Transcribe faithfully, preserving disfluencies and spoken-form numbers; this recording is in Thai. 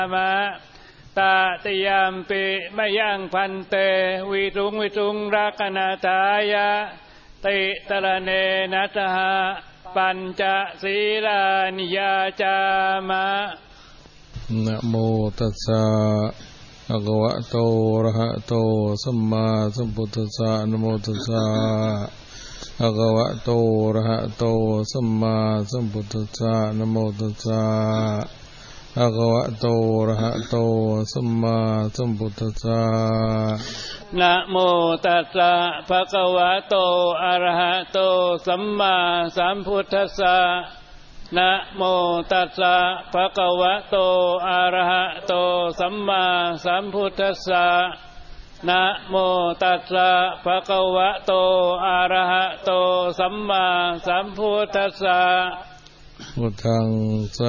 มะตาติยามปิมะยังพันเตวิรุงวิรุงรักนาทายะติตระเนนัสหะปัญจศีลานิยาจามะนะโมตัสสะภะคะวะโตอะระหะโตสัมมาสัมพุทธัสสะนะโมตัสสะภะคะวะโตอะระหะโตสัมมาสัมพุทธัสสะนะโมตัสสะภะคะวะโตอะระหะโตสัมมาสัมพุทธัสสะนะโมตัสสะภะคะวะโตอะระหะโตสัมมาสัมพุทธัสสะนะโมตัสสะภะคะวะโตอะระหะโตสัมมาสัมพุทธัสสะนะโมตัสสะภะคะวะโตอะระหะโตสัมมาสัมพุทธัสสะพุทธังส